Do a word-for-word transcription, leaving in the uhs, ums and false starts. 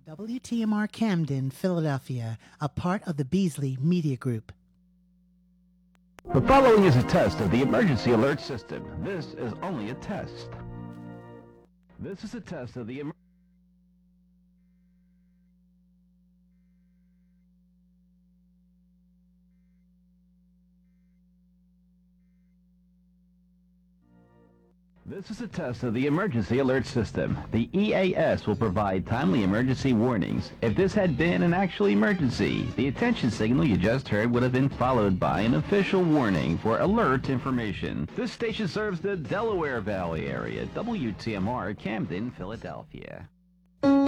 W T M R Camden, Philadelphia, a part of the Beasley Media Group. The following is a test of the emergency alert system. This is only a test. This is a test of the emergency. This is a test of the emergency alert system. The E A S will provide timely emergency warnings. If this had been an actual emergency, the attention signal you just heard would have been followed by an official warning for alert information. This station serves the Delaware Valley area, W T M R, Camden, Philadelphia.